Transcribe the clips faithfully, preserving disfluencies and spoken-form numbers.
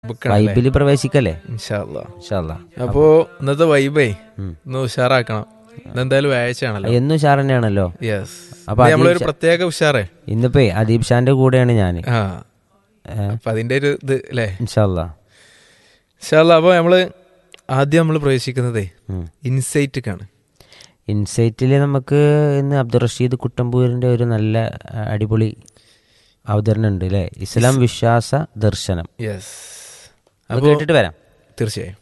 വൈബില് പ്രവേശിക്കല്ലേ? ഇൻഷാ അല്ലാ. ഇൻഷാ അല്ലാ. അപ്പോ ഇന്നത്തെ വൈബേ ഒന്ന് ഉഷാറാക്കണം. ഇന്നെന്തായാലും വ്യാഴ്ചയാണല്ലോ. എന്നും ഉഷാർ തന്നെയാണല്ലോ. യെസ്. അപ്പൊ നമ്മളൊരു അദീബ് പ്രത്യേക ഉഷാറേ. ഇന്നിപ്പോ അദീബ് ഷാന്റെ കൂടെയാണ് ഞാൻ. ആ അപ്പൊ അതിന്റെ ഒരു ഇത് അല്ലേ? ഇൻഷാ അല്ലാ. ഇൻഷാ അല്ലാ. അപ്പൊ നമ്മള് ആദ്യം നമ്മൾ പ്രവേശിക്കുന്നതേ ഇൻസൈറ്റിക്കാണ്. ഇൻസൈറ്റില് നമുക്ക് ഇന്ന് അബ്ദുൾ റഷീദ് കുട്ടമ്പൂരിന്റെ ഒരു നല്ല അഹ്, അടിപൊളി അവതരണം ഉണ്ട് അല്ലേ? ഇസ്ലാം വിശ്വാസ ദർശനം. യെസ്. അത് അപ്പൊ കേട്ടിട്ട് വരാം. തീർച്ചയായും.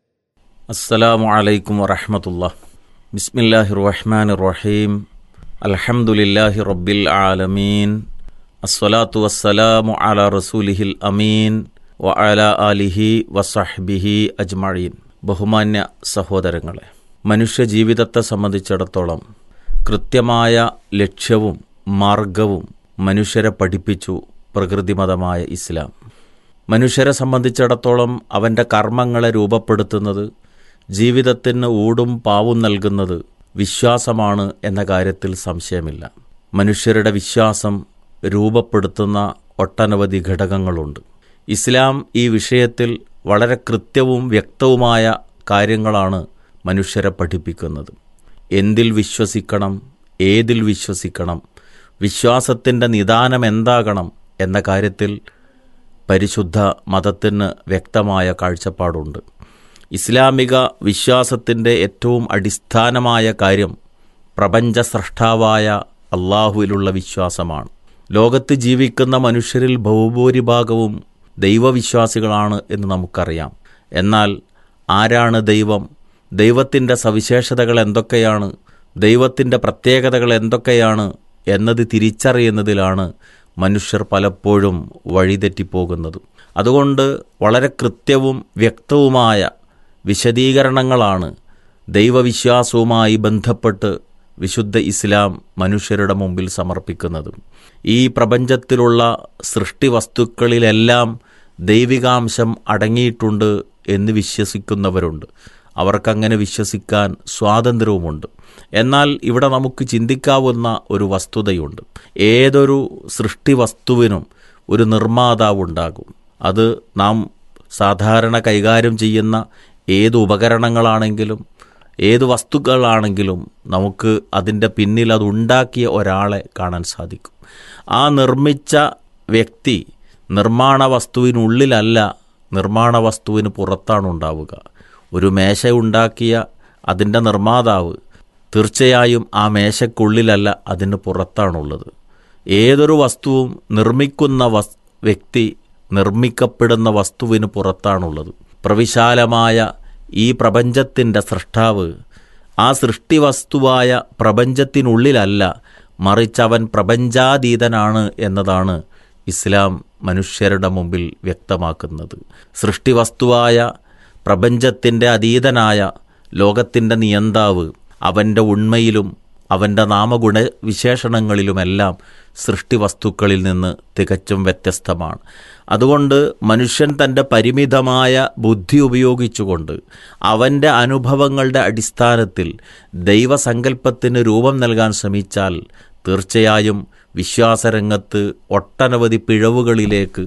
അസ്സലാമു അലൈക്കും വറഹ്മത്തുള്ളാഹി. ബിസ്മില്ലാഹിർ റഹ്മാനിർ റഹീം. അൽഹംദുലില്ലാഹി റബ്ബിൽ ആലമീൻ. അസ്സലാത്തു വസ്സലാമു അലാ റസൂലിഹിൽ അമീൻ വ അലാ ആലിഹി വസഹ്ബിഹി അജ്മഈൻ. ബഹുമാന്യ സഹോദരങ്ങളെ, മനുഷ്യ ജീവിതത്തെ സംബന്ധിച്ചിടത്തോളം കൃത്യമായ ലക്ഷ്യവും മാർഗവും മനുഷ്യരെ പഠിപ്പിച്ചു പ്രകൃതിമതമായ ഇസ്ലാം. മനുഷ്യരെ സംബന്ധിച്ചിടത്തോളം അവൻ്റെ കർമ്മങ്ങളെ രൂപപ്പെടുത്തുന്നത്, ജീവിതത്തിന് ഊടും പാവും നൽകുന്നത് വിശ്വാസമാണ് എന്ന കാര്യത്തിൽ സംശയമില്ല. മനുഷ്യരുടെ വിശ്വാസം രൂപപ്പെടുത്തുന്ന ഒട്ടനവധി ഘടകങ്ങളുണ്ട്. ഇസ്ലാം ഈ വിഷയത്തിൽ വളരെ കൃത്യവും വ്യക്തവുമായ കാര്യങ്ങളാണ് മനുഷ്യരെ പഠിപ്പിക്കുന്നത്. എന്തിൽ വിശ്വസിക്കണം, ഏതിൽ വിശ്വസിക്കണം, വിശ്വാസത്തിൻ്റെ നിദാനം എന്താകണം എന്ന കാര്യത്തിൽ പരിശുദ്ധ മതത്തിന് വ്യക്തമായ കാഴ്ചപ്പാടുണ്ട്. ഇസ്ലാമിക വിശ്വാസത്തിൻ്റെ ഏറ്റവും അടിസ്ഥാനമായ കാര്യം പ്രപഞ്ച സ്രഷ്ടാവായ അള്ളാഹുവിലുള്ള വിശ്വാസമാണ്. ലോകത്ത് ജീവിക്കുന്ന മനുഷ്യരിൽ ബഹുഭൂരിഭാഗവും ദൈവവിശ്വാസികളാണ് എന്ന് നമുക്കറിയാം. എന്നാൽ ആരാണ് ദൈവം, ദൈവത്തിൻ്റെ സവിശേഷതകൾ എന്തൊക്കെയാണ്, ദൈവത്തിൻ്റെ പ്രത്യേകതകൾ എന്തൊക്കെയാണ് എന്നത് തിരിച്ചറിയുന്നതിലാണ് മനുഷ്യർ പലപ്പോഴും വഴിതെറ്റിപ്പോകുന്നത്. അതുകൊണ്ട് വളരെ കൃത്യവും വ്യക്തവുമായ വിശദീകരണങ്ങളാണ് ദൈവവിശ്വാസവുമായി ബന്ധപ്പെട്ട് വിശുദ്ധ ഇസ്ലാം മനുഷ്യരുടെ മുമ്പിൽ സമർപ്പിക്കുന്നത്. ഈ പ്രപഞ്ചത്തിലുള്ള സൃഷ്ടിവസ്തുക്കളിലെല്ലാം ദൈവികാംശം അടങ്ങിയിട്ടുണ്ട് എന്ന് വിശ്വസിക്കുന്നവരുണ്ട്. അവർക്കങ്ങനെ വിശ്വസിക്കാൻ സ്വാതന്ത്ര്യവുമുണ്ട്. എന്നാൽ ഇവിടെ നമുക്ക് ചിന്തിക്കാവുന്ന ഒരു വസ്തുതയുണ്ട്. ഏതൊരു സൃഷ്ടിവസ്തുവിനും ഒരു നിർമ്മാതാവുണ്ടാകും. അത് നാം സാധാരണ കൈകാര്യം ചെയ്യുന്ന ഏത് ഉപകരണങ്ങളാണെങ്കിലും ഏത് വസ്തുക്കളാണെങ്കിലും നമുക്ക് അതിൻ്റെ പിന്നിൽ അതുണ്ടാക്കിയ ഒരാളെ കാണാൻ സാധിക്കും. ആ നിർമ്മിച്ച വ്യക്തി നിർമ്മാണ വസ്തുവിനുള്ളിലല്ല, നിർമ്മാണ വസ്തുവിന് പുറത്താണ് ഉണ്ടാവുക. ഒരു മേശ ഉണ്ടാക്കിയ അതിൻ്റെ നിർമ്മാതാവ് തീർച്ചയായും ആ മേശയ്ക്കുള്ളിലല്ല, അതിന് പുറത്താണുള്ളത്. ഏതൊരു വസ്തുവും നിർമ്മിക്കുന്ന വസ് വ്യക്തി നിർമ്മിക്കപ്പെടുന്ന വസ്തുവിന് പുറത്താണുള്ളത്. പ്രവിശാലമായ ഈ പ്രപഞ്ചത്തിൻ്റെ സൃഷ്ടാവ് ആ സൃഷ്ടിവസ്തുവായ പ്രപഞ്ചത്തിനുള്ളിലല്ല, മറിച്ച് അവൻ പ്രപഞ്ചാതീതനാണ് എന്നതാണ് ഇസ്ലാം മനുഷ്യരുടെ മുമ്പിൽ വ്യക്തമാക്കുന്നത്. സൃഷ്ടിവസ്തുവായ പ്രപഞ്ചത്തിൻ്റെ അതീതനായ ലോകത്തിൻ്റെ നിയന്താവ് അവൻ്റെ ഉണ്മയിലും അവൻ്റെ നാമഗുണ വിശേഷണങ്ങളിലുമെല്ലാം സൃഷ്ടിവസ്തുക്കളിൽ നിന്ന് തികച്ചും വ്യത്യസ്തമാണ്. അതുകൊണ്ട് മനുഷ്യൻ തൻ്റെ പരിമിതമായ ബുദ്ധി ഉപയോഗിച്ചുകൊണ്ട് അവൻ്റെ അനുഭവങ്ങളുടെ അടിസ്ഥാനത്തിൽ ദൈവസങ്കല്പത്തിന് രൂപം നൽകാൻ ശ്രമിച്ചാൽ തീർച്ചയായും വിശ്വാസരംഗത്ത് ഒട്ടനവധി പിഴവുകളിലേക്ക്,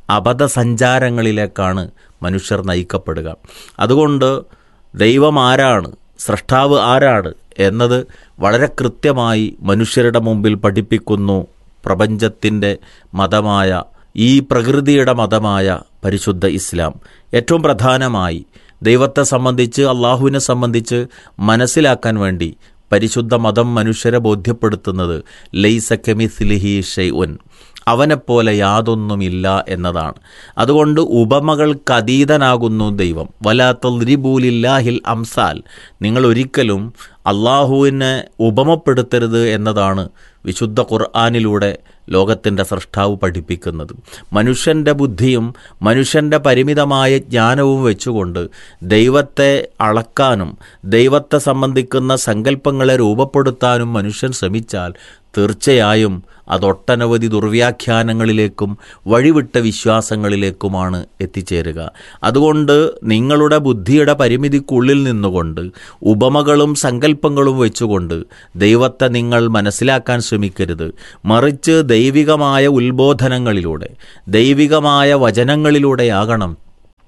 അബദ്ധസഞ്ചാരങ്ങളിലേക്കാണ് മനുഷ്യർ നയിക്കപ്പെടുക. അതുകൊണ്ട് ദൈവം ആരാണ്, സ്രഷ്ടാവ് ആരാണ് എന്നത് വളരെ കൃത്യമായി മനുഷ്യരുടെ മുമ്പിൽ പഠിപ്പിക്കുന്നു പ്രപഞ്ചത്തിൻ്റെ മതമായ, ഈ പ്രകൃതിയുടെ മതമായ പരിശുദ്ധ ഇസ്ലാം. ഏറ്റവും പ്രധാനമായി ദൈവത്തെ സംബന്ധിച്ച്, അള്ളാഹുവിനെ സംബന്ധിച്ച് മനസ്സിലാക്കാൻ വേണ്ടി പരിശുദ്ധ മതം മനുഷ്യരെ ബോധ്യപ്പെടുത്തുന്നത് ലൈസ കമിസ്ലിഹി ഷൈഉൻ, അവനെപ്പോലെ യാതൊന്നുമില്ല എന്നതാണ്. അതുകൊണ്ട് ഉപമകൾക്കതീതനാകുന്നു ദൈവം. വലാ തദ്രിബൂ ലില്ലാഹിൽ അംസാൽ, നിങ്ങൾ ഒരിക്കലും അള്ളാഹുവിനെ ഉപമപ്പെടുത്തരുത് എന്നതാണ് വിശുദ്ധ ഖുർആനിലൂടെ ലോകത്തിൻ്റെ സൃഷ്ടാവ് പഠിപ്പിക്കുന്നത്. മനുഷ്യൻ്റെ ബുദ്ധിയും മനുഷ്യൻ്റെ പരിമിതമായ ജ്ഞാനവും വെച്ചുകൊണ്ട് ദൈവത്തെ അളക്കാനും ദൈവത്തെ സംബന്ധിക്കുന്ന സങ്കല്പങ്ങളെ രൂപപ്പെടുത്താനും മനുഷ്യൻ ശ്രമിച്ചാൽ തീർച്ചയായും അതൊട്ടനവധി ദുർവ്യാഖ്യാനങ്ങളിലേക്കും വഴിവിട്ട വിശ്വാസങ്ങളിലേക്കുമാണ് എത്തിച്ചേരുക. അതുകൊണ്ട് നിങ്ങളുടെ ബുദ്ധിയുടെ പരിമിതിക്കുള്ളിൽ നിന്നുകൊണ്ട് ഉപമകളും സങ്കല്പങ്ങളും വെച്ചുകൊണ്ട് ദൈവത്തെ നിങ്ങൾ മനസ്സിലാക്കാൻ ശ്രമിക്കരുത്. മറിച്ച് ദൈവികമായ ഉത്ബോധനങ്ങളിലൂടെ, ദൈവികമായ വചനങ്ങളിലൂടെയാകണം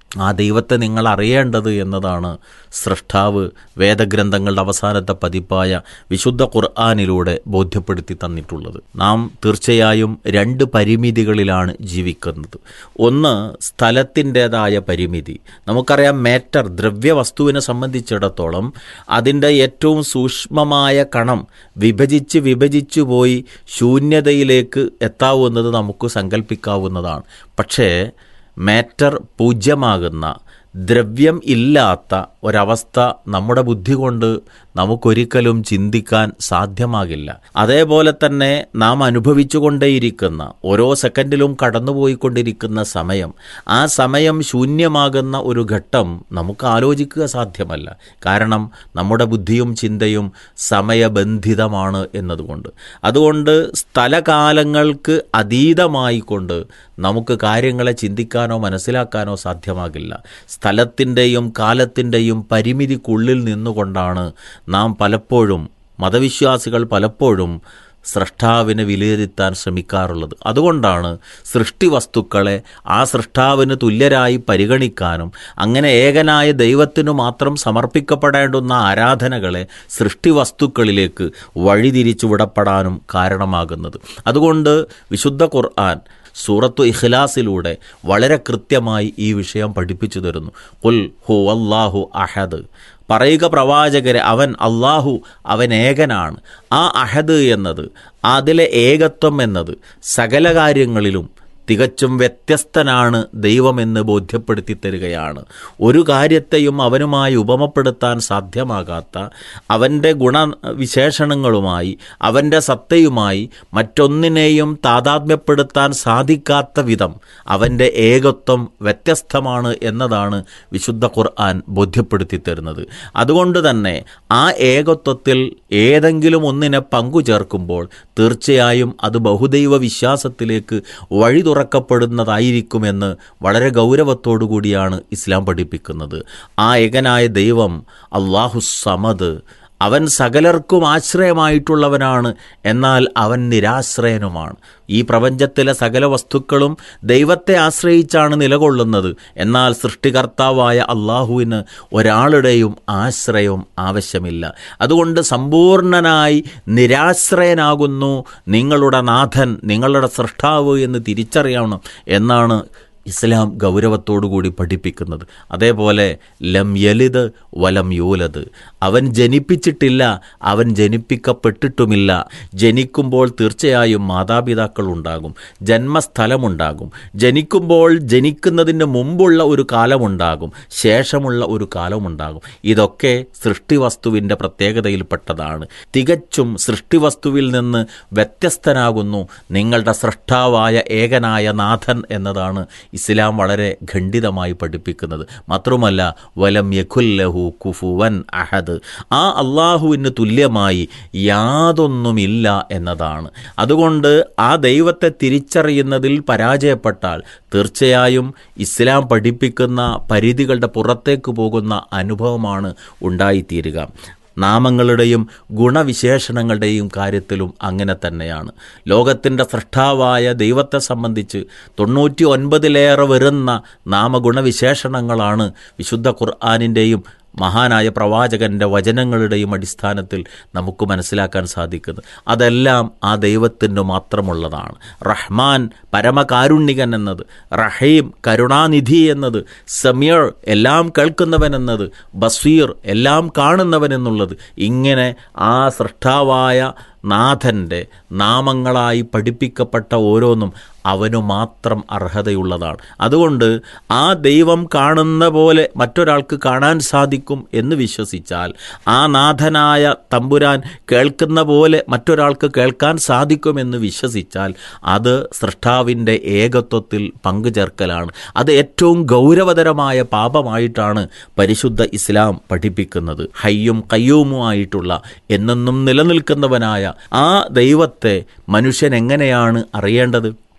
ആ ദൈവത്തെ നിങ്ങൾ അറിയേണ്ടത് എന്നതാണ് സ്രഷ്ടാവ് വേദഗ്രന്ഥങ്ങളുടെ അവസാനത്തെ പതിപ്പായ വിശുദ്ധ ഖുർആനിലൂടെ ബോധ്യപ്പെടുത്തി തന്നിട്ടുള്ളത്. നാം തീർച്ചയായും രണ്ട് പരിമിതികളിലാണ് ജീവിക്കുന്നത്. ഒന്ന്, സ്ഥലത്തിൻ്റേതായ പരിമിതി. നമുക്കറിയാം, മാറ്റർ ദ്രവ്യവസ്തുവിനെ സംബന്ധിച്ചിടത്തോളം അതിൻ്റെ ഏറ്റവും സൂക്ഷ്മമായ കണം വിഭജിച്ച് വിഭജിച്ചു പോയി ശൂന്യതയിലേക്ക് എത്താവുന്നത് നമുക്ക് സങ്കല്പിക്കാവുന്നതാണ്. പക്ഷേ മാറ്റർ പൂജ്യമാകുന്ന, ദ്രവ്യം ഇല്ലാത്ത ഒരവസ്ഥ നമ്മുടെ ബുദ്ധി കൊണ്ട് നമുക്കൊരിക്കലും ചിന്തിക്കാൻ സാധ്യമാകില്ല. അതേപോലെ തന്നെ നാം അനുഭവിച്ചു കൊണ്ടേയിരിക്കുന്ന, ഓരോ സെക്കൻഡിലും കടന്നുപോയിക്കൊണ്ടിരിക്കുന്ന സമയം, ആ സമയം ശൂന്യമാകുന്ന ഒരു ഘട്ടം നമുക്ക് ആലോചിക്കുക സാധ്യമല്ല. കാരണം നമ്മുടെ ബുദ്ധിയും ചിന്തയും സമയബന്ധിതമാണ് എന്നതുകൊണ്ട്. അതുകൊണ്ട് സ്ഥലകാലങ്ങൾക്ക് അതീതമായിക്കൊണ്ട് നമുക്ക് കാര്യങ്ങളെ ചിന്തിക്കാനോ മനസ്സിലാക്കാനോ സാധ്യമാകില്ല. സ്ഥലത്തിൻ്റെയും കാലത്തിൻ്റെയും പരിമിതിക്കുള്ളിൽ നിന്നുകൊണ്ടാണ് നാം പലപ്പോഴും, മതവിശ്വാസികൾ പലപ്പോഴും സ്രഷ്ടാവിനെ വിലയിരുത്താൻ ശ്രമിക്കാറുള്ളത്. അതുകൊണ്ടാണ് സൃഷ്ടിവസ്തുക്കളെ ആ സൃഷ്ടാവിന് തുല്യരായി പരിഗണിക്കാനും അങ്ങനെ ഏകനായ ദൈവത്തിനു മാത്രം സമർപ്പിക്കപ്പെടേണ്ടുന്ന ആരാധനകളെ സൃഷ്ടിവസ്തുക്കളിലേക്ക് വഴിതിരിച്ചു വിടപ്പെടാനും കാരണമാകുന്നത്. അതുകൊണ്ട് വിശുദ്ധ ഖുർആൻ സൂറത്തു ഇഖ്ലാസിലൂടെ വളരെ കൃത്യമായി ഈ വിഷയം പഠിപ്പിച്ചു തരുന്നു. ഖുൽ ഹുവല്ലാഹു അഹദ്, പറയുക പ്രവാചകരെ, അവൻ അള്ളാഹു, അവൻ ഏകനാണ്. ആ അഹദ് എന്നത്, അതിലെ ഏകത്വം എന്നത് സകല കാര്യങ്ങളിലും തികച്ചും വ്യത്യസ്തനാണ് ദൈവമെന്ന് ബോധ്യപ്പെടുത്തി തരികയാണ്. ഒരു കാര്യത്തെയും അവനുമായി ഉപമപ്പെടുത്താൻ സാധ്യമാകാത്ത, അവൻ്റെ ഗുണവിശേഷണങ്ങളുമായി അവൻ്റെ സത്തയുമായി മറ്റൊന്നിനെയും താതാത്മ്യപ്പെടുത്താൻ സാധിക്കാത്ത വിധം അവൻ്റെ ഏകത്വം വ്യത്യസ്തമാണ് എന്നതാണ് വിശുദ്ധ ഖുർആൻ ബോധ്യപ്പെടുത്തി തരുന്നത്. അതുകൊണ്ട് തന്നെ ആ ഏകത്വത്തിൽ ഏതെങ്കിലും ഒന്നിനെ പങ്കു ചേർക്കുമ്പോൾ തീർച്ചയായും അത് ബഹുദൈവ വിശ്വാസത്തിലേക്ക് വഴി തുറക്കപ്പെടുന്നതായിരിക്കുമെന്ന് വളരെ ഗൗരവത്തോടു കൂടിയാണ് ഇസ്ലാം പഠിപ്പിക്കുന്നത്. ആ ഏകനായ ദൈവം അല്ലാഹു സമദ്, അവൻ സകലർക്കും ആശ്രയമായിട്ടുള്ളവനാണ്, എന്നാൽ അവൻ നിരാശ്രയനുമാണ്. ഈ പ്രപഞ്ചത്തിലെ സകല വസ്തുക്കളും ദൈവത്തെ ആശ്രയിച്ചാണ് നിലകൊള്ളുന്നത്. എന്നാൽ സൃഷ്ടികർത്താവായ അള്ളാഹുവിന് ഒരാളുടെയും ആശ്രയവും ആവശ്യമില്ല. അതുകൊണ്ട് സമ്പൂർണനായി നിരാശ്രയനാകുന്നു നിങ്ങളുടെ നാഥൻ, നിങ്ങളുടെ സൃഷ്ടാവ് എന്ന് തിരിച്ചറിയണം എന്നാണ് ഇസ്ലാം ഗൗരവത്തോടുകൂടി പഠിപ്പിക്കുന്നത്. അതേപോലെ ലം യലിദ് വലം യൂലദ്, അവൻ ജനിപ്പിച്ചിട്ടില്ല, അവൻ ജനിപ്പിക്കപ്പെട്ടിട്ടുമില്ല. ജനിക്കുമ്പോൾ തീർച്ചയായും മാതാപിതാക്കൾ ഉണ്ടാകും, ജന്മസ്ഥലമുണ്ടാകും. ജനിക്കുമ്പോൾ ജനിക്കുന്നതിന് മുമ്പുള്ള ഒരു കാലമുണ്ടാകും, ശേഷമുള്ള ഒരു കാലമുണ്ടാകും. ഇതൊക്കെ സൃഷ്ടിവസ്തുവിൻ്റെ പ്രത്യേകതയിൽപ്പെട്ടതാണ്. തികച്ചും സൃഷ്ടിവസ്തുവിൽ നിന്ന് വ്യത്യസ്തനാകുന്നു നിങ്ങളുടെ സൃഷ്ടാവായ ഏകനായ നാഥൻ എന്നതാണ് ഇസ്ലാം വളരെ ഖണ്ഡിതമായി പഠിപ്പിക്കുന്നത്. മാത്രമല്ല വലം യകുല്ലഹു കുഫുവൻ അഹദ്, ആ അള്ളാഹുവിന് തുല്യമായി യാതൊന്നുമില്ല എന്നതാണ്. അതുകൊണ്ട് ആ ദൈവത്തെ തിരിച്ചറിയുന്നതിൽ പരാജയപ്പെട്ടാൽ തീർച്ചയായും ഇസ്ലാം പഠിപ്പിക്കുന്ന പരിധികളുടെ പുറത്തേക്ക് പോകുന്ന അനുഭവമാണ് ഉണ്ടായിത്തീരുക. നാമങ്ങളുടെയും ഗുണവിശേഷണങ്ങളുടെയും കാര്യത്തിലും അങ്ങനെ തന്നെയാണ്. ലോകത്തിൻ്റെ സൃഷ്ടാവായ ദൈവത്തെ സംബന്ധിച്ച് തൊണ്ണൂറ്റി ഒൻപതിലേറെ വരുന്ന നാമഗുണവിശേഷണങ്ങളാണ് വിശുദ്ധ ഖുർആനിൻ്റെയും മഹാനായ പ്രവാചകൻ്റെ വചനങ്ങളുടെയും അടിസ്ഥാനത്തിൽ നമുക്ക് മനസ്സിലാക്കാൻ സാധിക്കുന്നത്. അതെല്ലാം ആ ദൈവത്തിന് മാത്രമുള്ളതാണ്. റഹ്മാൻ പരമകാരുണ്യകൻ എന്നത്, റഹീം കരുണാനിധി എന്നത്, സമീർ എല്ലാം കേൾക്കുന്നവൻ എന്നത്, ബസീർ എല്ലാം കാണുന്നവൻ എന്നുള്ളത്, ഇങ്ങനെ ആ സൃഷ്ടാവായ നാഥൻ്റെ നാമങ്ങളായി പഠിപ്പിക്കപ്പെട്ട ഓരോന്നും അവനു മാത്രം അർഹതയുള്ളതാണ്. അതുകൊണ്ട് ആ ദൈവം കാണുന്ന പോലെ മറ്റൊരാൾക്ക് കാണാൻ സാധിക്കും എന്ന് വിശ്വസിച്ചാൽ, ആ നാഥനായ തമ്പുരാൻ കേൾക്കുന്ന പോലെ മറ്റൊരാൾക്ക് കേൾക്കാൻ സാധിക്കുമെന്ന് വിശ്വസിച്ചാൽ അത് സൃഷ്ടാവിൻ്റെ ഏകത്വത്തിൽ പങ്കുചേർക്കലാണ്. അത് ഏറ്റവും ഗൗരവതരമായ പാപമായിട്ടാണ് പരിശുദ്ധ ഇസ്ലാം പഠിപ്പിക്കുന്നത്. ഹയ്യും ഖയ്യൂമുമായിട്ടുള്ള എന്നെന്നും നിലനിൽക്കുന്നവനായ ആ ദൈവത്തെ മനുഷ്യൻ എങ്ങനെയാണ് അറിയേണ്ടത്?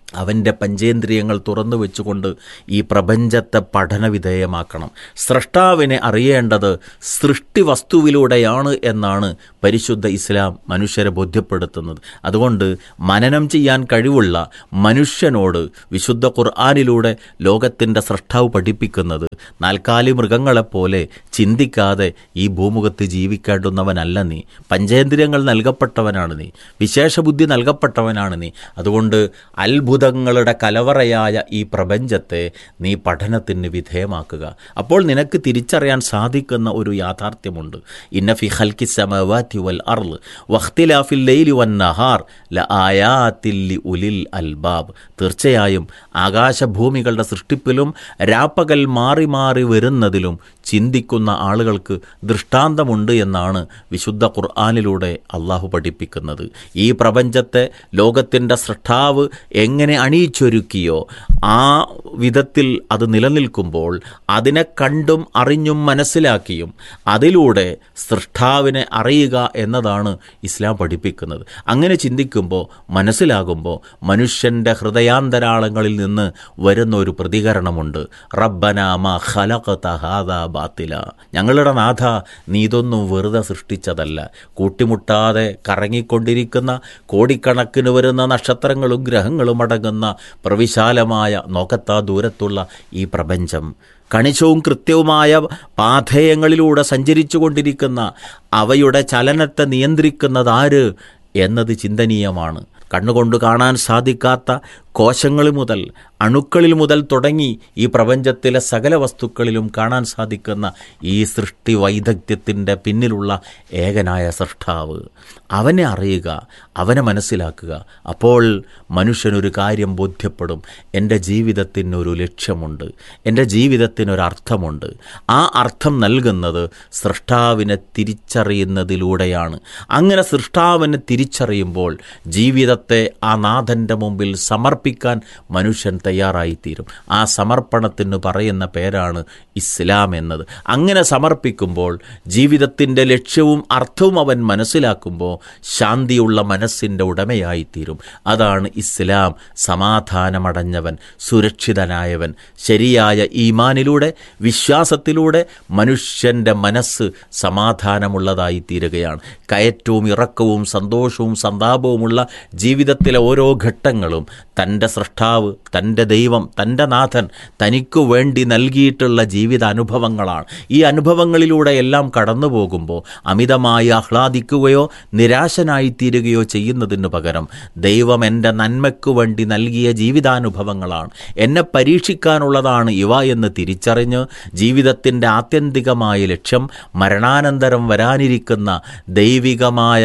അവൻ്റെ പഞ്ചേന്ദ്രിയങ്ങൾ തുറന്നു വെച്ചുകൊണ്ട് ഈ പ്രപഞ്ചത്തെ പഠനവിധേയമാക്കണം. സ്രഷ്ടാവിനെ അറിയേണ്ടത് സൃഷ്ടി വസ്തുവിലൂടെയാണ് എന്നാണ് പരിശുദ്ധ ഇസ്ലാം മനുഷ്യരെ ബോധ്യപ്പെടുത്തുന്നത്. അതുകൊണ്ട് മനനം ചെയ്യാൻ കഴിവുള്ള മനുഷ്യനോട് വിശുദ്ധ ഖുർആനിലൂടെ ലോകത്തിൻ്റെ സ്രഷ്ടാവ് പഠിപ്പിക്കുന്നത് നാൽക്കാലി മൃഗങ്ങളെപ്പോലെ ചിന്തിക്കാതെ ഈ ഭൂമുഖത്ത് ജീവിക്കേണ്ടുന്നവനല്ല നീ. പഞ്ചേന്ദ്രിയങ്ങൾ നൽകപ്പെട്ടവനാണ് നീ, വിശേഷബുദ്ധി നൽകപ്പെട്ടവനാണ് നീ. അതുകൊണ്ട് അത്ഭുത ങ്ങളുടെ കലവറയായ ഈ പ്രപഞ്ചത്തെ നീ പഠനത്തിന് വിധേയമാക്കുക. അപ്പോൾ നിനക്ക് തിരിച്ചറിയാൻ സാധിക്കുന്ന ഒരു യാഥാർത്ഥ്യമുണ്ട്. ഇന്ന ഫി ഖൽഖിസ് സമവാതി വൽ അർള് വഖ്തിലാഫിൽ ലൈലി വൻ നഹാർ ലആയാതിൽ ലിഉലിൽ അൽബാബ്. തീർച്ചയായും ആകാശഭൂമികളുടെ സൃഷ്ടിപ്പിലും രാപ്പകൽ മാറി മാറി വരുന്നതിലും ചിന്തിക്കുന്ന ആളുകൾക്ക് ദൃഷ്ടാന്തമുണ്ട് എന്നാണ് വിശുദ്ധ ഖുർആനിലൂടെ അള്ളാഹു പഠിപ്പിക്കുന്നത്. ഈ പ്രപഞ്ചത്തെ ലോകത്തിൻ്റെ സൃഷ്ടാവ് എങ്ങനെ അണിയിച്ചൊരുക്കിയോ ആ വിധത്തിൽ അത് നിലനിൽക്കുമ്പോൾ അതിനെ കണ്ടും അറിഞ്ഞും മനസ്സിലാക്കിയും അതിലൂടെ സൃഷ്ടാവിനെ അറിയുക എന്നതാണ് ഇസ്ലാം പഠിപ്പിക്കുന്നത്. അങ്ങനെ ചിന്തിക്കുമ്പോൾ, മനസ്സിലാകുമ്പോൾ മനുഷ്യൻ്റെ ഹൃദയാന്തരാളങ്ങളിൽ നിന്ന് വരുന്ന ഒരു പ്രതികരണമുണ്ട്. റബ്ബനാ മാ ഖലഖത ഹാദാ ബാത്തില. ഞങ്ങളുടെ നാഥ, നീ ഇതൊന്നും വെറുതെ സൃഷ്ടിച്ചതല്ല. കൂട്ടിമുട്ടാതെ കറങ്ങിക്കൊണ്ടിരിക്കുന്ന കോടിക്കണക്കിന് വരുന്ന നക്ഷത്രങ്ങളും ഗ്രഹങ്ങളും അടങ്ങുന്ന പ്രവിശാലമായ നോക്കത്താ ദൂരത്തുള്ള ഈ പ്രപഞ്ചം, കണിശവും കൃത്യവുമായ പാഥേയങ്ങളിലൂടെ സഞ്ചരിച്ചു കൊണ്ടിരിക്കുന്ന അവയുടെ ചലനത്തെ നിയന്ത്രിക്കുന്നതാര് എന്നത് ചിന്തനീയമാണ്. കണ്ണുകൊണ്ട് കാണാൻ സാധിക്കാത്ത കോശങ്ങൾ മുതൽ അണുക്കളിൽ മുതൽ തുടങ്ങി ഈ പ്രപഞ്ചത്തിലെ സകല വസ്തുക്കളിലും കാണാൻ സാധിക്കുന്ന ഈ സൃഷ്ടി വൈദഗ്ധ്യത്തിൻ്റെ പിന്നിലുള്ള ഏകനായ സൃഷ്ടാവ്, അവനെ അറിയുക, അവനെ മനസ്സിലാക്കുക. അപ്പോൾ മനുഷ്യനൊരു കാര്യം ബോധ്യപ്പെടും. എൻ്റെ ജീവിതത്തിനൊരു ലക്ഷ്യമുണ്ട്, എൻ്റെ ജീവിതത്തിനൊരർത്ഥമുണ്ട്. ആ അർത്ഥം നൽകുന്നത് സൃഷ്ടാവിനെ തിരിച്ചറിയുന്നതിലൂടെയാണ്. അങ്ങനെ സൃഷ്ടാവിനെ തിരിച്ചറിയുമ്പോൾ ജീവിതത്തെ ആ നാഥൻ്റെ മുമ്പിൽ സമർപ്പിക്കാൻ മനുഷ്യൻ തയ്യാറായിത്തീരും. ആ സമർപ്പണത്തിന് പറയുന്ന പേരാണ് ഇസ്ലാം എന്നത്. അങ്ങനെ സമർപ്പിക്കുമ്പോൾ ജീവിതത്തിൻ്റെ ലക്ഷ്യവും അർത്ഥവും അവൻ മനസ്സിലാക്കുമ്പോൾ ശാന്തിയുള്ള മനസ്സിൻ്റെ ഉടമയായിത്തീരും. അതാണ് ഇസ്ലാം. സമാധാനമടഞ്ഞവൻ, സുരക്ഷിതനായവൻ. ശരിയായ ഈമാനിലൂടെ, വിശ്വാസത്തിലൂടെ മനുഷ്യൻ്റെ മനസ്സ് സമാധാനമുള്ളതായി തീരുകയാണ്. കയറ്റവും ഇറക്കവും സന്തോഷവും സന്താപവുമുള്ള ജീവിതത്തിലെ ഓരോ ഘട്ടങ്ങളും തൻ്റെ സൃഷ്ടാവ്, തൻ്റെ ദൈവം, തൻ്റെ നാഥൻ തനിക്കു വേണ്ടി നൽകിയിട്ടുള്ള ജീവിതാനുഭവങ്ങളാണ്. ഈ അനുഭവങ്ങളിലൂടെ എല്ലാം കടന്നു പോകുമ്പോൾ അമിതമായി ആഹ്ലാദിക്കുകയോ നിരാശനായിത്തീരുകയോ ചെയ്യുന്നതിന് പകരം ദൈവം എൻ്റെ നന്മയ്ക്കു വേണ്ടി നൽകിയ ജീവിതാനുഭവങ്ങളാണ്, എന്നെ പരീക്ഷിക്കാനുള്ളതാണ് ഇവ എന്ന് തിരിച്ചറിഞ്ഞ് ജീവിതത്തിൻ്റെ ആത്യന്തികമായ ലക്ഷ്യം മരണാനന്തരം വരാനിരിക്കുന്ന ദൈവികമായ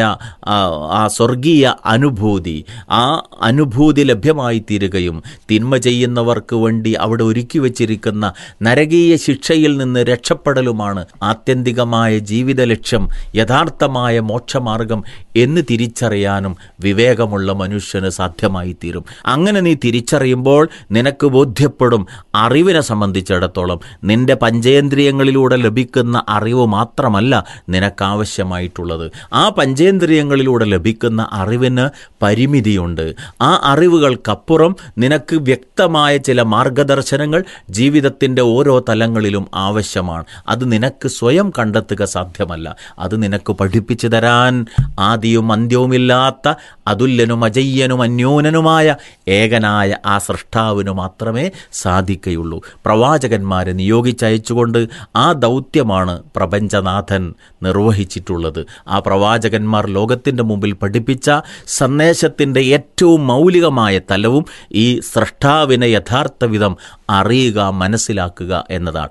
ആ സ്വർഗീയ അനുഭൂതി, ആ അനുഭൂതി ലഭ്യമായി തീരുകയും തിന്മ ചെയ്യുന്നവർക്ക് വേണ്ടി അവിടെ ഒരുക്കി വച്ചിരിക്കുന്ന നരകീയ ശിക്ഷയിൽ നിന്ന് രക്ഷപ്പെടലുമാണ് ആത്യന്തികമായ ജീവിത ലക്ഷ്യം, യഥാർത്ഥമായ മോക്ഷമാർഗം എന്ന് തിരിച്ചറിയാനും വിവേകമുള്ള മനുഷ്യന് സാധ്യമായി തീരും. അങ്ങനെ നീ തിരിച്ചറിയുമ്പോൾ നിനക്ക് ബോധ്യപ്പെടും, അറിവിനെ സംബന്ധിച്ചിടത്തോളം നിന്റെ പഞ്ചേന്ദ്രിയങ്ങളിലൂടെ ലഭിക്കുന്ന അറിവ് മാത്രമല്ല നിനക്കാവശ്യമായിട്ടുള്ളത്. ആ പഞ്ചേന്ദ്രിയങ്ങളിലൂടെ ലഭിക്കുന്ന അറിവിന് പരിമിതിയുണ്ട്. ആ അറിവുകൾക്കപ്പുറം നിനക്ക് വ്യക്തമായ ചില മാർഗദർശനങ്ങൾ ജീവിതത്തിൻ്റെ ഓരോ തലങ്ങളിലും ആവശ്യമാണ്. അത് നിനക്ക് സ്വയം കണ്ടെത്തുക സാധ്യമല്ല. അത് നിനക്ക് പഠിപ്പിച്ചു തരാൻ ആദിയും അന്ത്യവുമില്ലാത്ത അതുല്യനും അജയ്യനും അന്യോനനുമായ ഏകനായ ആ സൃഷ്ടാവിന് മാത്രമേ സാധിക്കുകയുള്ളൂ. പ്രവാചകന്മാരെ നിയോഗിച്ചയച്ചുകൊണ്ട് ആ ദൗത്യമാണ് പ്രപഞ്ചനാഥൻ നിർവഹിച്ചിട്ടുള്ളത്. ആ പ്രവാചകന്മാർ ലോകത്തിൻ്റെ മുമ്പിൽ പഠിപ്പിച്ച സന്ദേശത്തിൻ്റെ ഏറ്റവും മൗലികമായ തലവും ഈ സൃഷ്ടാവിനെ യഥാർത്ഥ വിധം അറിയുക, മനസ്സിലാക്കുക എന്നതാണ്.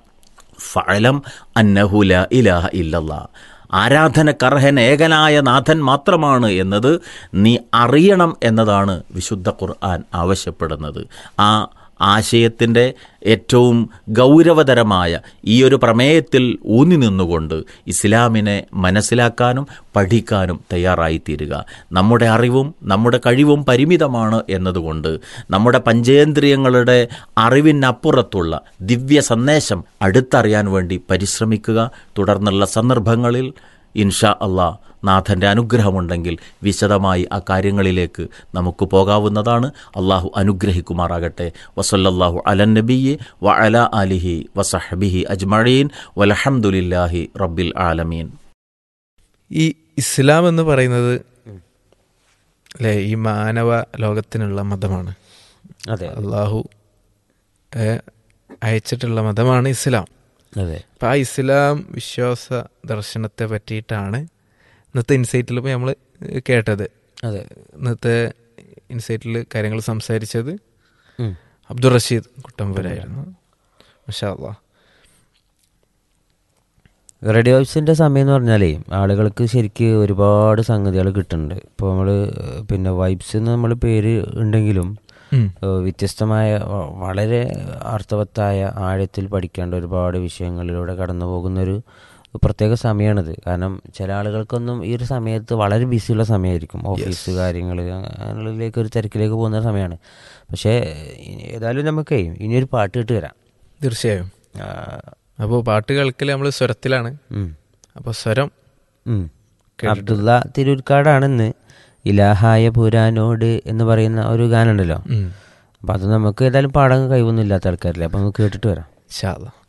ഫഅലം അന്നഹു ലാ ഇലാഹ ഇല്ലല്ലാഹ്, ആരാധനക്കർഹൻ ഏകനായ നാഥൻ മാത്രമാണ് എന്നത് നീ അറിയണം എന്നതാണ് വിശുദ്ധ ഖുർആൻ ആവശ്യപ്പെടുന്നത്. ആ ആശയത്തിൻ്റെ ഏറ്റവും ഗൗരവതരമായ ഈ ഒരു പ്രമേയത്തിൽ ഊന്നി നിന്നുകൊണ്ട് ഇസ്ലാമിനെ മനസ്സിലാക്കാനും പഠിക്കാനും തയ്യാറായിത്തീരുക. നമ്മുടെ അറിവും നമ്മുടെ കഴിവും പരിമിതമാണ് എന്നതുകൊണ്ട് നമ്മുടെ പഞ്ചേന്ദ്രിയങ്ങളുടെ അറിവിനപ്പുറത്തുള്ള ദിവ്യ സന്ദേശം അടുത്തറിയാൻ വേണ്ടി പരിശ്രമിക്കുക. തുടർന്നുള്ള സന്ദർഭങ്ങളിൽ ഇൻഷാ അള്ളാഹ് നാഥൻ്റെ അനുഗ്രഹമുണ്ടെങ്കിൽ വിശദമായി ആ കാര്യങ്ങളിലേക്ക് നമുക്ക് പോകാവുന്നതാണ്. അള്ളാഹു അനുഗ്രഹിക്കുമാറാകട്ടെ. വസല്ലല്ലാഹു അലൻ നബിയ്യി വ അലാ ആലിഹി വസഹ്ബിഹി അജ്മഈൻ വൽഹംദുലില്ലാഹി റബ്ബിൽ ആലമീൻ. ഈ ഇസ്ലാം എന്ന് പറയുന്നത് അല്ലേ ഈ മാനവ ലോകത്തിനുള്ള മതമാണ്. അതെ, അള്ളാഹു ഏഹ്, അയച്ചിട്ടുള്ള മതമാണ് ഇസ്ലാം. അതെ. അപ്പം ആ ഇസ്ലാം വിശ്വാസ ദർശനത്തെ പറ്റിയിട്ടാണ് ഇന്നത്തെ ഇൻസൈറ്റിൽ ഇപ്പോൾ നമ്മൾ കേട്ടത്. അതെ, ഇന്നത്തെ ഇൻസൈറ്റിൽ കാര്യങ്ങൾ സംസാരിച്ചത് ഉം. അബ്ദുൾ റഷീദ് കുട്ടമ്പൂരായിരുന്നു. മാഷാ അല്ലാഹ്. റേഡിയോ വൈബ്സിൻ്റെ സമയം എന്ന് പറഞ്ഞാലേ ആളുകൾക്ക് ശരിക്ക് ഒരുപാട് സംഗതികൾ കിട്ടുന്നുണ്ട്. ഇപ്പോൾ നമ്മൾ പിന്നെ വൈബ്സ് എന്ന് നമ്മൾ പേര് ഉണ്ടെങ്കിലും ഉം. ഏഹ് വ്യത്യസ്തമായ വ- വളരെ അർത്ഥവത്തായ ആഴത്തിൽ പഠിക്കേണ്ട ഒരുപാട് വിഷയങ്ങളിലൂടെ കടന്നു പോകുന്നൊരു പ്രത്യേക സമയമാണിത്. കാരണം ചില ആളുകൾക്കൊന്നും ഈ ഒരു സമയത്ത് വളരെ ബിസിയുള്ള സമയമായിരിക്കും, ഓഫീസ് കാര്യങ്ങൾ അങ്ങനെയുള്ളതിലേക്ക് ഒരു തിരക്കിലേക്ക് പോകുന്ന സമയമാണ്. പക്ഷേ ഇനി- ഏതായാലും നമുക്കേ ഇനിയൊരു പാട്ട് കേട്ട് വരാം. തീർച്ചയായും. ആ, അപ്പോൾ പാട്ട് കേൾക്കൽ നമ്മൾ സ്വരത്തിലാണ്. ഉം, അപ്പോൾ സ്വരം ഉം. കേട്ടിട്ട് അബ്ദുള്ള തിരൂർക്കാടാണെന്ന് ഇലാഹായ പുരാനോട് എന്ന് പറയുന്ന ഒരു ഗാനുണ്ടല്ലോ. ഉം. അപ്പം അത് നമുക്ക് ഏതായാലും പാടാൻ കഴിവൊന്നും ഇല്ലാത്ത ആൾക്കാരില്ലേ. അപ്പം നമുക്ക് കേട്ടിട്ട് വരാം. ഇൻഷാ അല്ലാഹ്.